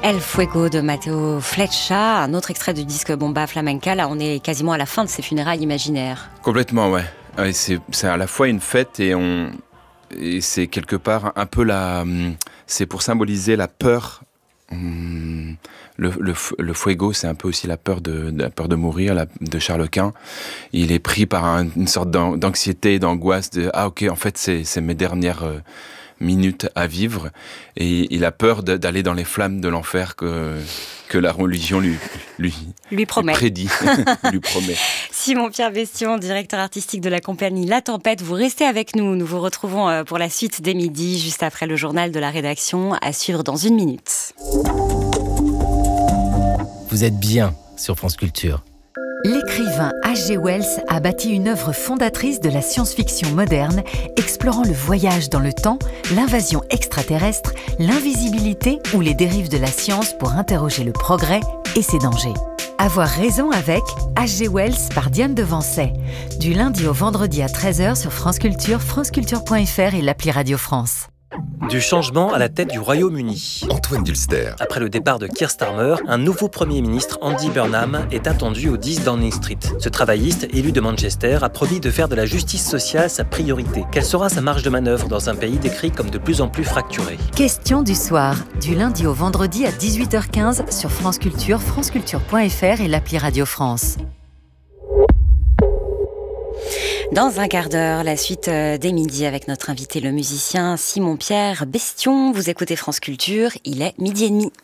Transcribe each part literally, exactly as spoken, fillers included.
El Fuego de Matteo Flecha, un autre extrait du disque Bomba Flamenca. Là, on est quasiment à la fin de ces funérailles imaginaires. Complètement, ouais. ouais c'est, c'est à la fois une fête et, on, et c'est quelque part un peu la... C'est pour symboliser la peur. Hum, le, le, le fuego, c'est un peu aussi la peur de, de, la peur de mourir, la, de Charles Quint. Il est pris par un, une sorte d'anxiété, d'angoisse, de « Ah ok, en fait, c'est, c'est mes dernières... Euh, minutes à vivre, et il a peur de, d'aller dans les flammes de l'enfer que, que la religion lui, lui, lui promet. Lui prédit, lui promet. Simon-Pierre Bestion, directeur artistique de la compagnie La Tempête, vous restez avec nous. Nous vous retrouvons pour la suite dès midi, juste après le journal de la rédaction, à suivre dans une minute. Vous êtes bien sur France Culture. L'écrivain H G Wells a bâti une œuvre fondatrice de la science-fiction moderne, explorant le voyage dans le temps, l'invasion extraterrestre, l'invisibilité ou les dérives de la science pour interroger le progrès et ses dangers. Avoir raison avec H G Wells par Diane Devancey. Du lundi au vendredi à treize heures sur France Culture, franceculture point f r et l'appli Radio France. Du changement à la tête du Royaume-Uni. Antoine Dulster. Après le départ de Keir Starmer, un nouveau Premier ministre, Andy Burnham, est attendu au dix Downing Street. Ce travailliste, élu de Manchester, a promis de faire de la justice sociale sa priorité. Quelle sera sa marge de manœuvre dans un pays décrit comme de plus en plus fracturé ? Question du soir, du lundi au vendredi à dix-huit heures quinze sur France Culture, franceculture point f r et l'appli Radio France. Dans un quart d'heure, la suite des midis avec notre invité, le musicien Simon-Pierre Bestion. Vous écoutez France Culture, il est midi et demi.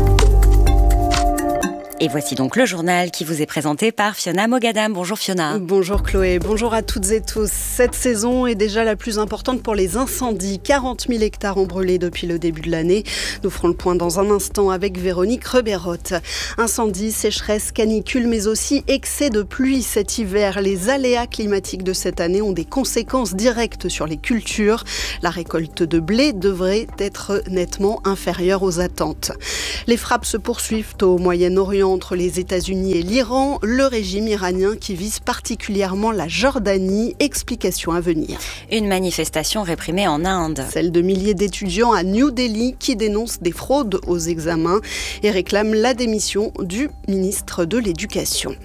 Et voici donc le journal qui vous est présenté par Fiona Mogadam. Bonjour Fiona. Bonjour Chloé, bonjour à toutes et tous. Cette saison est déjà la plus importante pour les incendies. quarante mille hectares ont brûlé depuis le début de l'année. Nous ferons le point dans un instant avec Véronique Reberotte. Incendies, sécheresse, canicule, mais aussi excès de pluie cet hiver. Les aléas climatiques de cette année ont des conséquences directes sur les cultures. La récolte de blé devrait être nettement inférieure aux attentes. Les frappes se poursuivent au Moyen-Orient entre les États-Unis et l'Iran, le régime iranien qui vise particulièrement la Jordanie. Explication à venir. Une manifestation réprimée en Inde. Celle de milliers d'étudiants à New Delhi qui dénoncent des fraudes aux examens et réclament la démission du ministre de l'Éducation.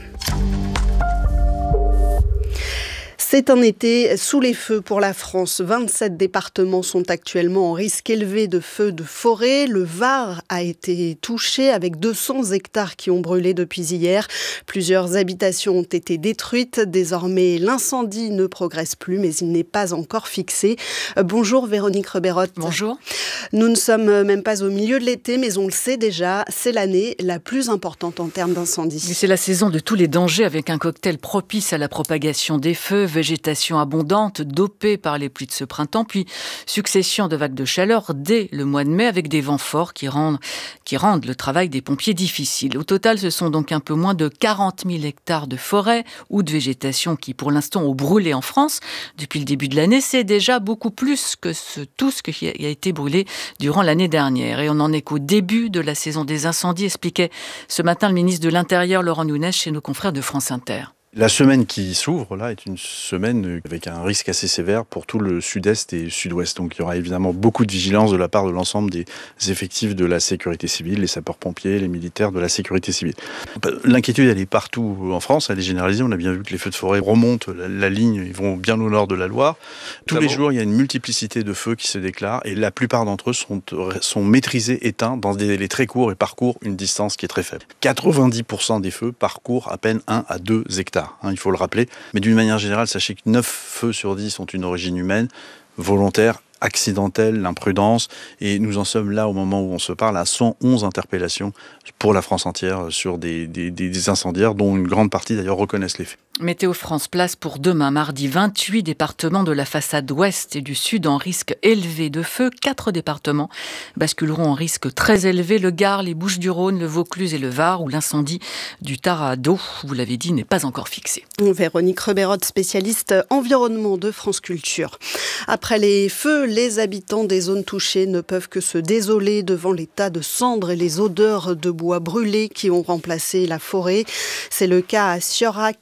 C'est un été sous les feux pour la France. vingt-sept départements sont actuellement en risque élevé de feux de forêt. Le Var a été touché avec deux cents hectares qui ont brûlé depuis hier. Plusieurs habitations ont été détruites. Désormais, l'incendie ne progresse plus, mais il n'est pas encore fixé. Bonjour Véronique Reberotte. Bonjour. Nous ne sommes même pas au milieu de l'été, mais on le sait déjà, c'est l'année la plus importante en termes d'incendie. C'est la saison de tous les dangers avec un cocktail propice à la propagation des feux, végétation abondante, dopée par les pluies de ce printemps, puis succession de vagues de chaleur dès le mois de mai avec des vents forts qui rendent, qui rendent le travail des pompiers difficile. Au total, ce sont donc un peu moins de quarante mille hectares de forêt ou de végétation qui, pour l'instant, ont brûlé en France. Depuis le début de l'année, c'est déjà beaucoup plus que ce, tout ce qui a été brûlé durant l'année dernière. Et on n'en est qu'au début de la saison des incendies, expliquait ce matin le ministre de l'Intérieur, Laurent Nunez, chez nos confrères de France Inter. La semaine qui s'ouvre, là, est une semaine avec un risque assez sévère pour tout le sud-est et sud-ouest. Donc, il y aura évidemment beaucoup de vigilance de la part de l'ensemble des effectifs de la sécurité civile, les sapeurs-pompiers, les militaires de la sécurité civile. L'inquiétude, elle est partout en France, elle est généralisée. On a bien vu que les feux de forêt remontent la, la ligne, ils vont bien au nord de la Loire. Tous D'abord, les jours, il y a une multiplicité de feux qui se déclarent et la plupart d'entre eux sont, sont maîtrisés, éteints dans des délais très courts et parcourent une distance qui est très faible. quatre-vingt-dix pour cent des feux parcourent à peine un à deux hectares. Hein, il faut le rappeler. Mais d'une manière générale, sachez que neuf feux sur dix ont une origine humaine, volontaire, accidentelle, l'imprudence. Et nous en sommes là, au moment où on se parle, à cent onze interpellations pour la France entière sur des, des, des incendiaires, dont une grande partie d'ailleurs reconnaissent les faits. Météo France place pour demain, mardi, vingt-huit départements de la façade ouest et du sud en risque élevé de feu. Quatre départements basculeront en risque très élevé. Le Gard, les Bouches-du-Rhône, le Vaucluse et le Var, où l'incendie du Tarado, vous l'avez dit, n'est pas encore fixé. Véronique Reberotte, spécialiste environnement de France Culture. Après les feux, les habitants des zones touchées ne peuvent que se désoler devant les tas de cendres et les odeurs de bois brûlé qui ont remplacé la forêt. C'est le cas à Siorac de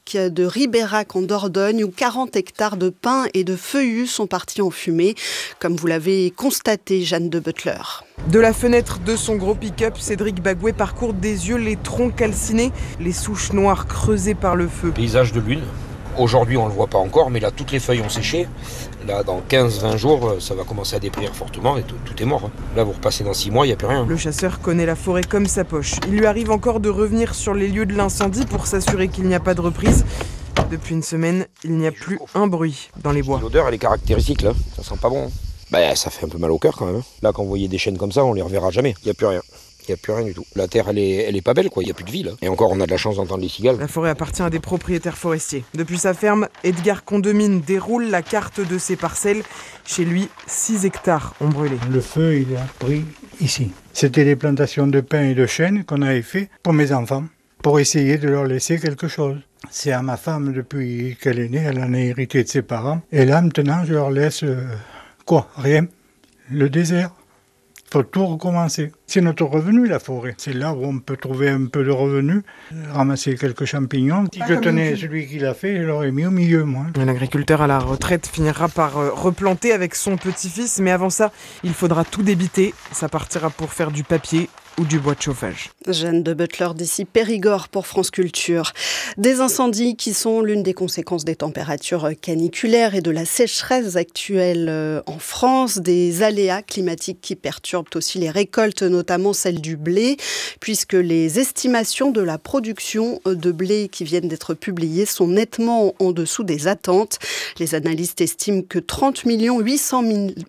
Ribérac en Dordogne où quarante hectares de pins et de feuillus sont partis en fumée, comme vous l'avez constaté, Jeanne de Butler. De la fenêtre de son gros pick-up, Cédric Bagoué parcourt des yeux les troncs calcinés, les souches noires creusées par le feu. Paysage de lune. Aujourd'hui, on ne le voit pas encore, mais là, toutes les feuilles ont séché. Là, dans quinze à vingt jours, ça va commencer à dépérir fortement et tout, tout est mort. Là, vous repassez dans six mois, il n'y a plus rien. Le chasseur connaît la forêt comme sa poche. Il lui arrive encore de revenir sur les lieux de l'incendie pour s'assurer qu'il n'y a pas de reprise. Depuis une semaine, il n'y a plus un bruit dans les bois. L'odeur, elle est caractéristique, là. Ça sent pas bon. Bah, ça fait un peu mal au cœur, quand même. Là, quand vous voyez des chênes comme ça, on les reverra jamais. Il n'y a plus rien. Il n'y a plus rien du tout. La terre, elle est, elle est pas belle, quoi. Il n'y a plus de vie, là. Et encore, on a de la chance d'entendre les cigales. La forêt appartient à des propriétaires forestiers. Depuis sa ferme, Edgar Condomine déroule la carte de ses parcelles. Chez lui, six hectares ont brûlé. Le feu, il a pris ici. C'était les plantations de pins et de chênes qu'on avait fait pour mes enfants, pour essayer de leur laisser quelque chose. C'est à ma femme, depuis qu'elle est née, elle en a hérité de ses parents. Et là, maintenant, je leur laisse... Euh, quoi ? Rien. Le désert. Il faut tout recommencer. C'est notre revenu, la forêt. C'est là où on peut trouver un peu de revenus, ramasser quelques champignons. Si je tenais celui qui l'a fait, je l'aurais mis au milieu, moi. L'agriculteur à la retraite finira par replanter avec son petit-fils, mais avant ça, il faudra tout débiter. Ça partira pour faire du papier ou du bois de chauffage. Jeanne de Butler d'ici Périgord pour France Culture. Des incendies qui sont l'une des conséquences des températures caniculaires et de la sécheresse actuelle en France, des aléas climatiques qui perturbent aussi les récoltes, notamment celle du blé, puisque les estimations de la production de blé qui viennent d'être publiées sont nettement en dessous des attentes. Les analystes estiment que trente millions huit cent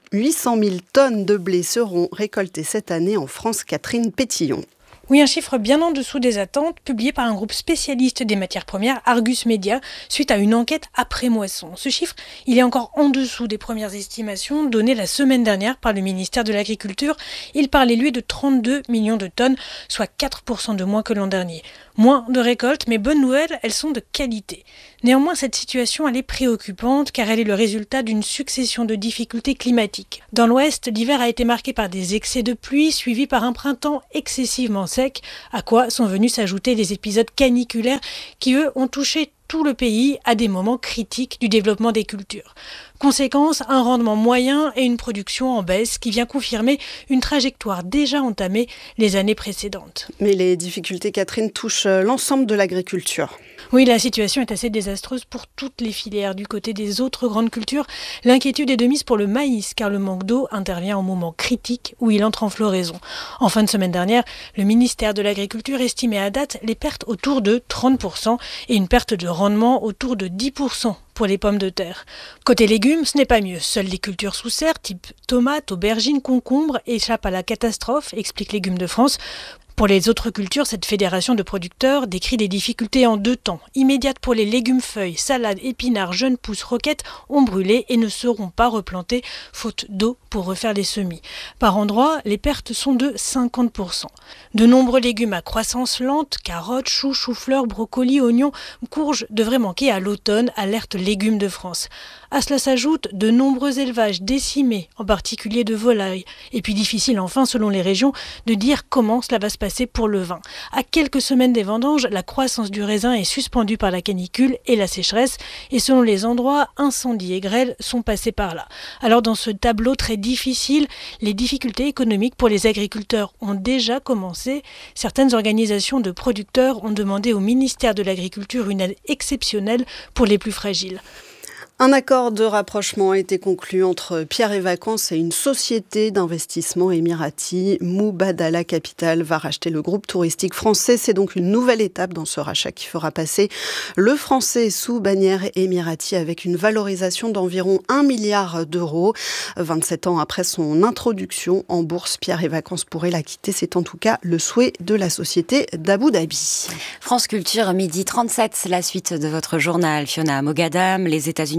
mille tonnes de blé seront récoltées cette année en France. Catherine Pétillon. Oui, un chiffre bien en dessous des attentes, publié par un groupe spécialiste des matières premières, Argus Media, suite à une enquête après moisson. Ce chiffre, il est encore en dessous des premières estimations données la semaine dernière par le ministère de l'Agriculture. Il parlait, lui, de trente-deux millions de tonnes, soit quatre pour cent de moins que l'an dernier. Moins de récoltes, mais bonne nouvelle, elles sont de qualité. Néanmoins, cette situation, elle est préoccupante car elle est le résultat d'une succession de difficultés climatiques. Dans l'Ouest, l'hiver a été marqué par des excès de pluie, suivis par un printemps excessivement sec, à quoi sont venus s'ajouter des épisodes caniculaires qui, eux, ont touché tout le pays à des moments critiques du développement des cultures. Conséquence, un rendement moyen et une production en baisse qui vient confirmer une trajectoire déjà entamée les années précédentes. Mais les difficultés, Catherine, touchent l'ensemble de l'agriculture. Oui, la situation est assez désastreuse pour toutes les filières. Du côté des autres grandes cultures, l'inquiétude est de mise pour le maïs, car le manque d'eau intervient au moment critique où il entre en floraison. En fin de semaine dernière, le ministère de l'Agriculture estimait à date les pertes autour de trente pour cent et une perte de rendement autour de dix pour cent pour les pommes de terre. Côté légumes, ce n'est pas mieux. Seules les cultures sous serre, type tomates, aubergines, concombres, échappent à la catastrophe, explique Légumes de France. Pour les autres cultures, cette fédération de producteurs décrit des difficultés en deux temps. Immédiates pour les légumes feuilles, salades, épinards, jeunes pousses, roquettes ont brûlé et ne seront pas replantés, faute d'eau pour refaire les semis. Par endroits, les pertes sont de cinquante pour cent. De nombreux légumes à croissance lente, carottes, choux, choux-fleurs, brocolis, oignons, courges devraient manquer à l'automne, alerte Légumes de France. À cela s'ajoutent de nombreux élevages décimés, en particulier de volailles. Et puis difficile enfin, selon les régions, de dire comment cela va se passer pour le vin. À quelques semaines des vendanges, la croissance du raisin est suspendue par la canicule et la sécheresse. Et selon les endroits, incendies et grêles sont passés par là. Alors dans ce tableau très difficile, les difficultés économiques pour les agriculteurs ont déjà commencé. Certaines organisations de producteurs ont demandé au ministère de l'Agriculture une aide exceptionnelle pour les plus fragiles. Un accord de rapprochement a été conclu entre Pierre et Vacances et une société d'investissement émirati. Mubadala Capital va racheter le groupe touristique français. C'est donc une nouvelle étape dans ce rachat qui fera passer le français sous bannière émirati avec une valorisation d'environ un milliard d'euros. vingt-sept ans après son introduction en bourse, Pierre et Vacances pourraient la quitter. C'est en tout cas le souhait de la société d'Abu Dhabi. France Culture, midi trente-sept, la suite de votre journal. Fiona Mogadam, les États-Unis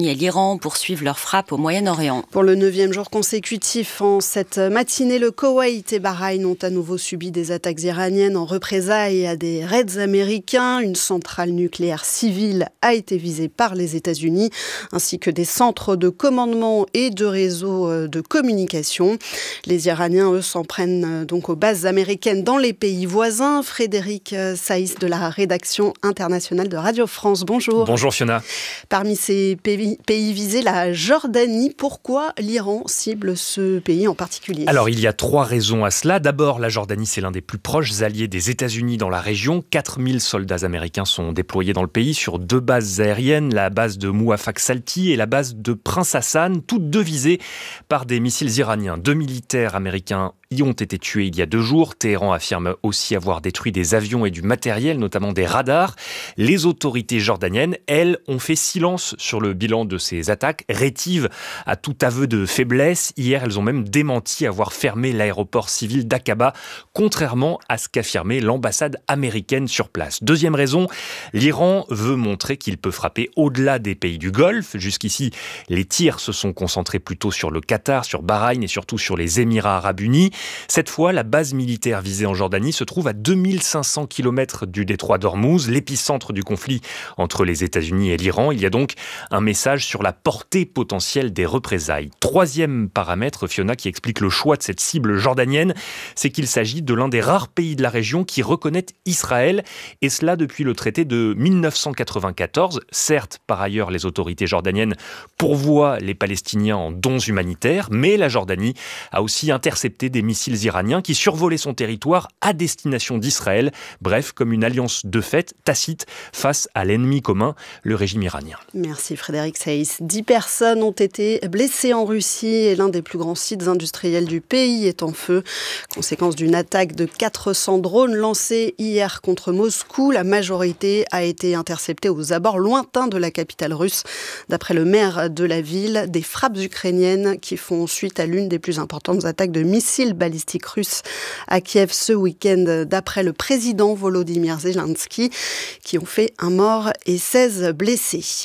et l'Iran poursuivent leurs frappes au Moyen-Orient. Pour le neuvième jour consécutif, en cette matinée, le Koweït et Bahreïn ont à nouveau subi des attaques iraniennes en représailles à des raids américains. Une centrale nucléaire civile a été visée par les États-Unis, ainsi que des centres de commandement et de réseaux de communication. Les Iraniens, eux, s'en prennent donc aux bases américaines dans les pays voisins. Frédéric Saïs de la rédaction internationale de Radio France, bonjour. Bonjour Fiona. Parmi ces pays, pays visés, la Jordanie. Pourquoi l'Iran cible ce pays en particulier ? Alors, il y a trois raisons à cela. D'abord, la Jordanie, c'est l'un des plus proches alliés des États-Unis dans la région. quatre mille soldats américains sont déployés dans le pays sur deux bases aériennes, la base de Mouafak Salti et la base de Prince Hassan, toutes deux visées par des missiles iraniens. Deux militaires américains y ont été tués il y a deux jours. Téhéran affirme aussi avoir détruit des avions et du matériel, notamment des radars. Les autorités jordaniennes, elles, ont fait silence sur le bilan de ces attaques, rétives à tout aveu de faiblesse. Hier, elles ont même démenti avoir fermé l'aéroport civil d'Aqaba, contrairement à ce qu'affirmait l'ambassade américaine sur place. Deuxième raison, l'Iran veut montrer qu'il peut frapper au-delà des pays du Golfe. Jusqu'ici, les tirs se sont concentrés plutôt sur le Qatar, sur Bahreïn et surtout sur les Émirats arabes unis. Cette fois, la base militaire visée en Jordanie se trouve à deux mille cinq cents kilomètres du détroit d'Ormuz, l'épicentre du conflit entre les États-Unis et l'Iran. Il y a donc un message sur la portée potentielle des représailles. Troisième paramètre, Fiona, qui explique le choix de cette cible jordanienne, c'est qu'il s'agit de l'un des rares pays de la région qui reconnaît Israël, et cela depuis le traité de mille neuf cent quatre-vingt-quatorze. Certes, par ailleurs, les autorités jordaniennes pourvoient les Palestiniens en dons humanitaires, mais la Jordanie a aussi intercepté des missiles iraniens qui survolaient son territoire à destination d'Israël. Bref, comme une alliance de fait, tacite, face à l'ennemi commun, le régime iranien. Merci Frédéric Saïs. Dix personnes ont été blessées en Russie et l'un des plus grands sites industriels du pays est en feu. Conséquence d'une attaque de quatre cents drones lancés hier contre Moscou. La majorité a été interceptée aux abords lointains de la capitale russe. D'après le maire de la ville, des frappes ukrainiennes qui font suite à l'une des plus importantes attaques de missiles balistiques russes à Kiev ce week-end, d'après le président Volodymyr Zelensky, qui ont fait un mort et seize blessés.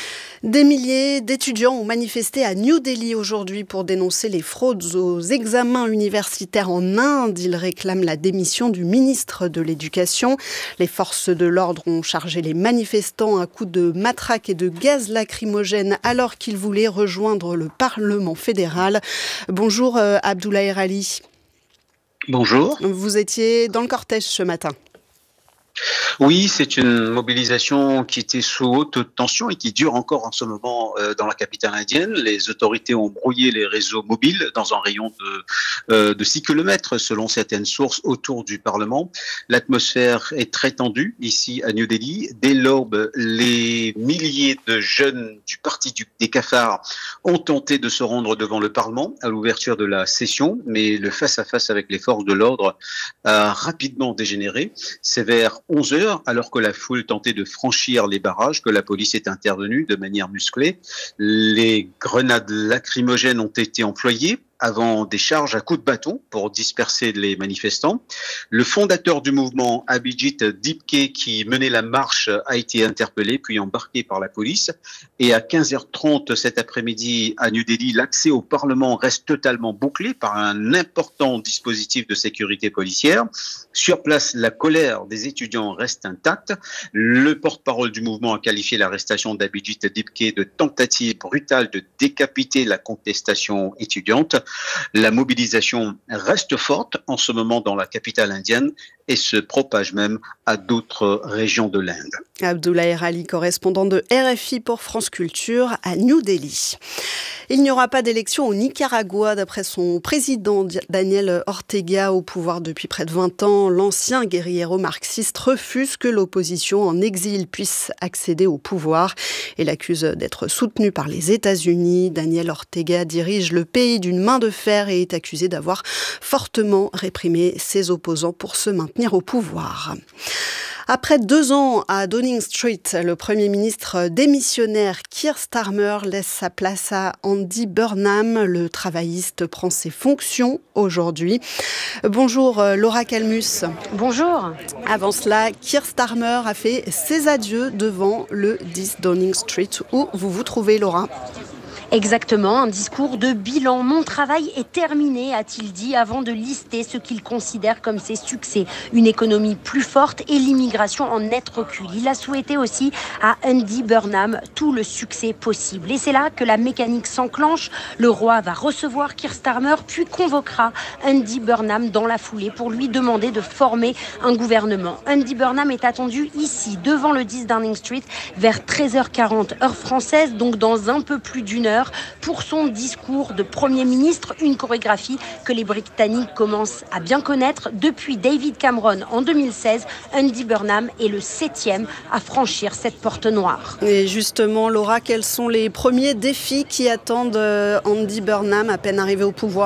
Des milliers d'étudiants ont manifesté à New Delhi aujourd'hui pour dénoncer les fraudes aux examens universitaires en Inde. Ils réclament la démission du ministre de l'Éducation. Les forces de l'ordre ont chargé les manifestants à coups de matraques et de gaz lacrymogène alors qu'ils voulaient rejoindre le Parlement fédéral. Bonjour euh, Abdoulaye Ali. Bonjour. Vous étiez dans le cortège ce matin. Oui, c'est une mobilisation qui était sous haute tension et qui dure encore en ce moment euh, dans la capitale indienne. Les autorités ont brouillé les réseaux mobiles dans un rayon de, euh, de six kilomètres selon certaines sources autour du Parlement. L'atmosphère est très tendue ici à New Delhi. Dès l'aube, les milliers de jeunes du parti du, des cafards ont tenté de se rendre devant le Parlement à l'ouverture de la session, mais le face-à-face avec les forces de l'ordre a rapidement dégénéré. C'est vers onze heures, alors que la foule tentait de franchir les barrages, que la police est intervenue de manière musclée. Les grenades lacrymogènes ont été employées avant des charges à coups de bâton pour disperser les manifestants. Le fondateur du mouvement, Abhijit Dipke, qui menait la marche, a été interpellé puis embarqué par la police. Et à quinze heures trente cet après-midi à New Delhi, l'accès au Parlement reste totalement bouclé par un important dispositif de sécurité policière. Sur place, la colère des étudiants reste intacte. Le porte-parole du mouvement a qualifié l'arrestation d'Abhijit Dipke de tentative brutale de décapiter la contestation étudiante. La mobilisation reste forte en ce moment dans la capitale indienne et se propage même à d'autres régions de l'Inde. Abdoulaye Ali, correspondant de R F I pour France Culture à New Delhi. Il n'y aura pas d'élection au Nicaragua, d'après son président Daniel Ortega, au pouvoir depuis près de vingt ans. L'ancien guérillero marxiste refuse que l'opposition en exil puisse accéder au pouvoir et l'accuse d'être soutenu par les États-Unis. Daniel Ortega dirige le pays d'une main de fer et est accusé d'avoir fortement réprimé ses opposants pour se maintenir au pouvoir. Après deux ans à Downing Street, le Premier ministre démissionnaire Keir Starmer laisse sa place à Andy Burnham. Le travailliste prend ses fonctions aujourd'hui. Bonjour Laura Calmus. Bonjour. Avant cela, Keir Starmer a fait ses adieux devant le dix Downing Street. Où vous vous trouvez, Laura ? Exactement, un discours de bilan. Mon travail est terminé, a-t-il dit, avant de lister ce qu'il considère comme ses succès. Une économie plus forte et l'immigration en net recul. Il a souhaité aussi à Andy Burnham tout le succès possible. Et c'est là que la mécanique s'enclenche. Le roi va recevoir Keir Starmer, puis convoquera Andy Burnham dans la foulée pour lui demander de former un gouvernement. Andy Burnham est attendu ici, devant le dix Downing Street, vers treize heures quarante, heure française, donc dans un peu plus d'une heure, pour son discours de Premier ministre, une chorégraphie que les Britanniques commencent à bien connaître. Depuis David Cameron en deux mille seize, Andy Burnham est le septième à franchir cette porte noire. Et justement, Laura, quels sont les premiers défis qui attendent Andy Burnham à peine arrivé au pouvoir ?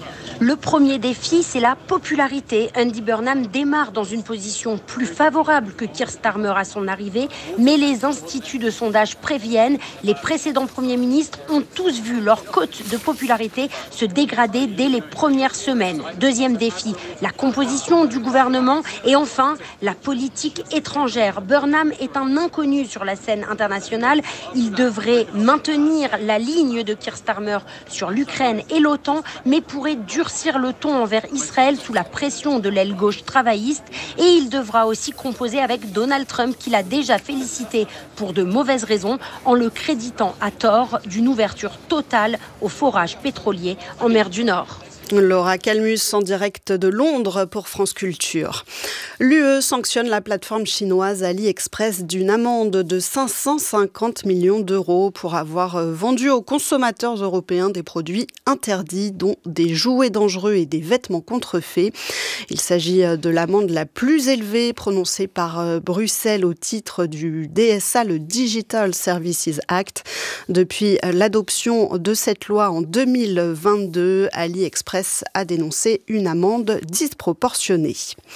Le premier défi, c'est la popularité. Andy Burnham démarre dans une position plus favorable que Keir Starmer à son arrivée, mais les instituts de sondage préviennent, les précédents premiers ministres ont tous vu leur cote de popularité se dégrader dès les premières semaines. Deuxième défi, la composition du gouvernement et enfin, la politique étrangère. Burnham est un inconnu sur la scène internationale. Il devrait maintenir la ligne de Keir Starmer sur l'Ukraine et l'OTAN, mais pourrait durcir le ton envers Israël sous la pression de l'aile gauche travailliste, et il devra aussi composer avec Donald Trump, qu'il a déjà félicité pour de mauvaises raisons en le créditant à tort d'une ouverture totale au forage pétrolier en mer du Nord. Laura Calmus en direct de Londres pour France Culture. L'U E sanctionne la plateforme chinoise AliExpress d'une amende de cinq cent cinquante millions d'euros pour avoir vendu aux consommateurs européens des produits interdits, dont des jouets dangereux et des vêtements contrefaits. Il s'agit de l'amende la plus élevée prononcée par Bruxelles au titre du D S A, le Digital Services Act. Depuis l'adoption de cette loi en deux mille vingt-deux, AliExpress a dénoncé une amende disproportionnée.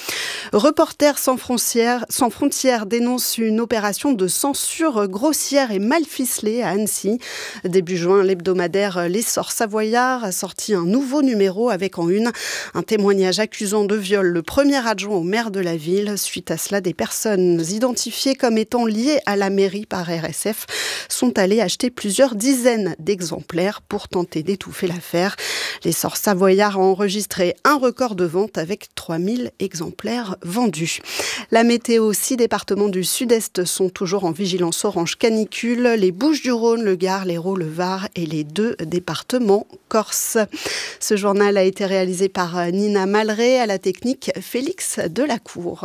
Reporters sans frontières, sans frontières dénonce une opération de censure grossière et mal ficelée à Annecy. Début juin, l'hebdomadaire L'Essor Savoyard a sorti un nouveau numéro avec en une un témoignage accusant de viol le premier adjoint au maire de la ville. Suite à cela, des personnes identifiées comme étant liées à la mairie par R S F sont allées acheter plusieurs dizaines d'exemplaires pour tenter d'étouffer l'affaire. L'Essor Savoyard a enregistré un record de vente avec trois mille exemplaires vendus. La météo, six départements du sud-est sont toujours en vigilance orange canicule. Les Bouches-du-Rhône, le Gard, l'Hérault, le Var et les deux départements corse. Ce journal a été réalisé par Nina Malré, à la technique Félix Delacour.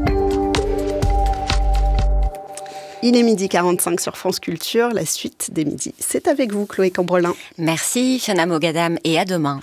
Il est midi quarante-cinq sur France Culture. La suite des midis, c'est avec vous, Chloé Cambrelin. Merci, Fiona Mogadam, et à demain.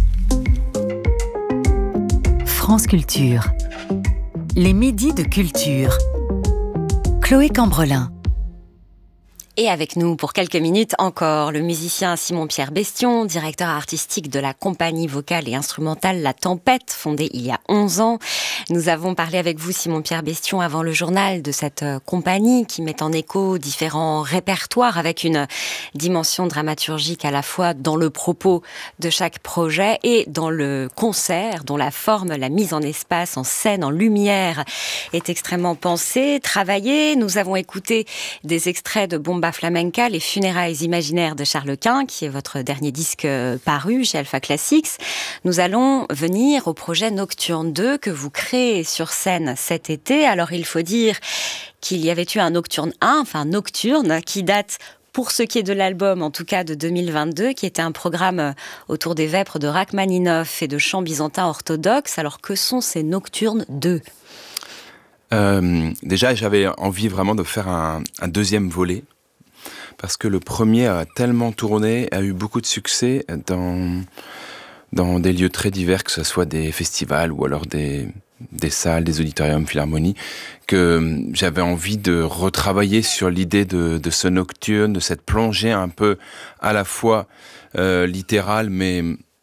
France Culture. Les midis de culture. Chloé Cambrelin. Et avec nous pour quelques minutes encore, le musicien Simon-Pierre Bestion, directeur artistique de la compagnie vocale et instrumentale La Tempête, fondée il y a onze ans. Nous avons parlé avec vous, Simon-Pierre Bestion, avant le journal de cette compagnie qui met en écho différents répertoires avec une dimension dramaturgique à la fois dans le propos de chaque projet et dans le concert, dont la forme, la mise en espace, en scène, en lumière est extrêmement pensée, travaillée. Nous avons écouté des extraits de Bomba Flamenca, les funérailles imaginaires de Charles Quint, qui est votre dernier disque paru chez Alpha Classics. Nous allons venir au projet Nocturne deux que vous créez sur scène cet été. Alors il faut dire qu'il y avait eu un Nocturne un, enfin Nocturne, qui date, pour ce qui est de l'album, en tout cas de deux mille vingt-deux, qui était un programme autour des vêpres de Rachmaninoff et de chants byzantins orthodoxes. Alors que sont ces Nocturnes deux ? euh, Déjà, j'avais envie vraiment de faire un, un deuxième volet, parce que le premier a tellement tourné, a eu beaucoup de succès dans, dans des lieux très divers, que ce soit des festivals ou alors des, des salles, des auditoriums, philharmonies, que j'avais envie de retravailler sur l'idée de, de ce nocturne, de cette plongée un peu à la fois euh, littérale, mais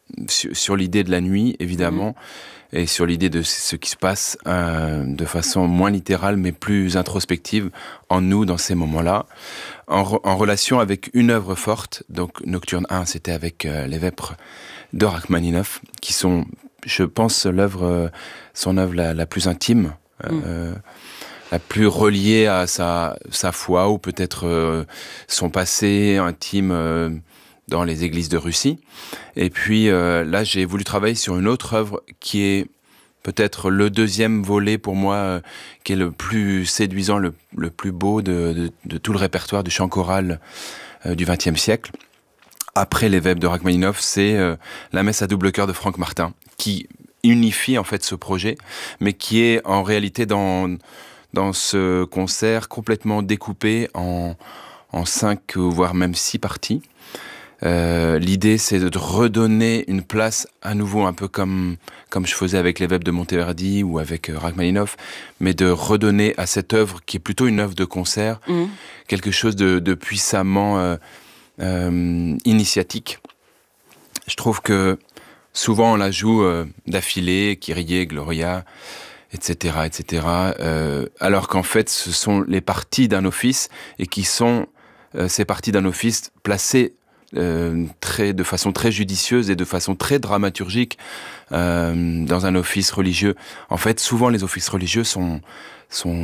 sur, sur l'idée de la nuit, évidemment, mmh. et sur l'idée de ce qui se passe euh, de façon moins littérale, mais plus introspective en nous dans ces moments-là, en, re, en relation avec une œuvre forte. Donc Nocturne un, c'était avec euh, les Vêpres de Rachmaninoff, qui sont, je pense, l'œuvre, euh, son œuvre la, la plus intime, mmh. euh, la plus reliée à sa, sa foi, ou peut-être euh, son passé intime euh, dans les églises de Russie. Et puis euh, là, j'ai voulu travailler sur une autre œuvre qui est peut-être le deuxième volet pour moi, euh, qui est le plus séduisant, le, le plus beau de, de, de tout le répertoire du chant choral euh, du vingtième siècle. Après les Vêpres de Rachmaninoff, c'est euh, la messe à double chœur de Franck Martin, qui unifie en fait ce projet, mais qui est en réalité dans... dans ce concert complètement découpé en, en cinq, voire même six parties. Euh, l'idée, c'est de redonner une place à nouveau, un peu comme, comme je faisais avec les Vêpres de Monteverdi ou avec euh, Rachmaninoff, mais de redonner à cette œuvre, qui est plutôt une œuvre de concert, mmh. quelque chose de, de puissamment euh, euh, initiatique. Je trouve que souvent on la joue euh, d'affilée, Kyrie, Gloria, et cetera, et cetera. Euh, alors qu'en fait, ce sont les parties d'un office et qui sont euh, ces parties d'un office placées euh, très, de façon très judicieuse et de façon très dramaturgique euh, dans un office religieux. En fait, souvent, les offices religieux sont sont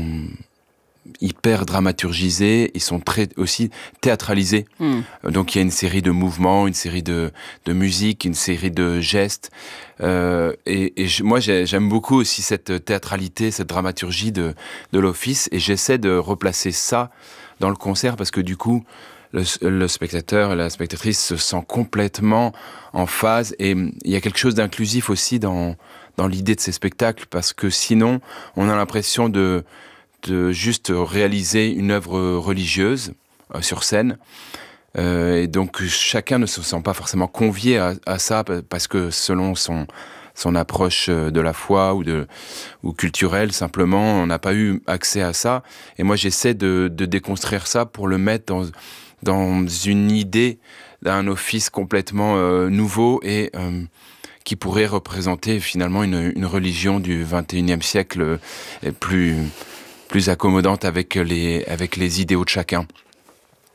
hyper dramaturgisés, ils sont très aussi théâtralisés. Mmh. Donc il y a une série de mouvements, une série de, de musique, une série de gestes. Euh, et et je, moi j'aime beaucoup aussi cette théâtralité, cette dramaturgie de, de l'office, et j'essaie de replacer ça dans le concert parce que du coup le, le spectateur et la spectatrice se sent complètement en phase, et il y a quelque chose d'inclusif aussi dans, dans l'idée de ces spectacles, parce que sinon on a l'impression de de juste réaliser une œuvre religieuse euh, sur scène. Euh, et donc, chacun ne se sent pas forcément convié à, à ça, parce que selon son, son approche de la foi ou, de, ou culturelle, simplement, on n'a pas eu accès à ça. Et moi, j'essaie de, de déconstruire ça pour le mettre dans, dans une idée d'un office complètement euh, nouveau et euh, qui pourrait représenter finalement une, une religion du vingt et unième siècle euh, plus... plus accommodante avec les, avec les idéaux de chacun.